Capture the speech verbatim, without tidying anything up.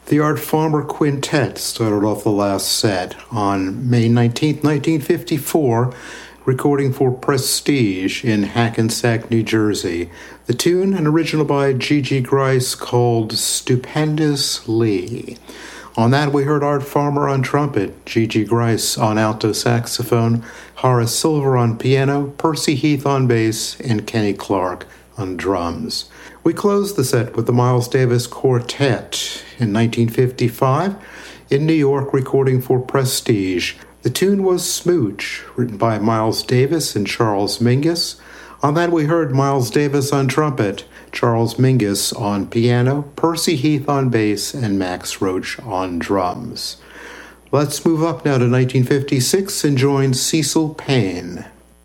The Art Farmer Quintet started off the last set on May nineteenth, nineteen fifty-four, recording for Prestige in Hackensack, New Jersey. The tune, an original by Gigi Grice called Stupendous Lee. On that, we heard Art Farmer on trumpet, Gigi Grice on alto saxophone, Horace Silver on piano, Percy Heath on bass, and Kenny Clark on drums. We closed the set with the Miles Davis Quartet in nineteen fifty-five in New York, recording for Prestige. The tune was Smooch, written by Miles Davis and Charles Mingus. On that, we heard Miles Davis on trumpet, Charles Mingus on piano, Percy Heath on bass, and Max Roach on drums. Let's move up now to nineteen fifty-six and join Cecil Payne.